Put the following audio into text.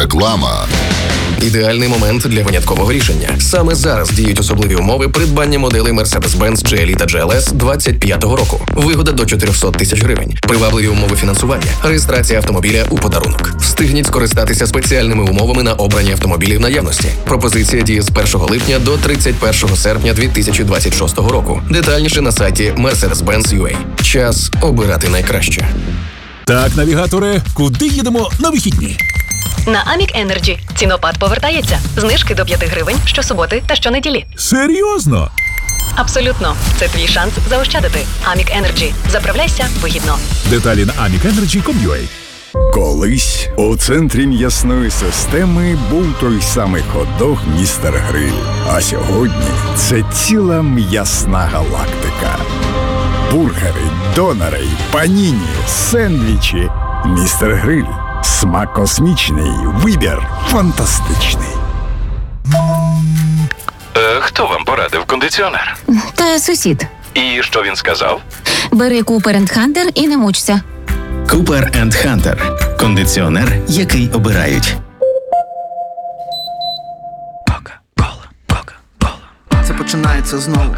Реклама. Ідеальний момент для виняткового рішення. Саме зараз діють особливі умови придбання моделей Mercedes-Benz GLE та GLS 25-го року. Вигода до 400 тисяч гривень. Привабливі умови фінансування. Реєстрація автомобіля у подарунок. Встигніть скористатися спеціальними умовами на обрані автомобілі в наявності. Пропозиція діє з 1 липня до 31 серпня 2026 року. Детальніше на сайті Mercedes-Benz.ua. Час обирати найкраще. Так, навігаторе, куди їдемо на вихідні? На Amik Energy цінопад повертається. Знижки до 5 гривень щосуботи та щонеділі. Серйозно? Абсолютно. Це твій шанс заощадити. Amik Energy. Заправляйся вигідно. Деталі на amikenergy.com.ua. Колись у центрі м'ясної системи був той самий хот-дог «Містер Гриль». А сьогодні це ціла м'ясна галактика. Бургери, донори, паніні, сендвічі. «Містер Гриль». Смак космічний, вибір фантастичний. Хто вам порадив кондиціонер? Та сусід. І що він сказав? Бери Cooper & Hunter і не мучся. Cooper & Hunter. Кондиціонер, який обирають. Це починається знову.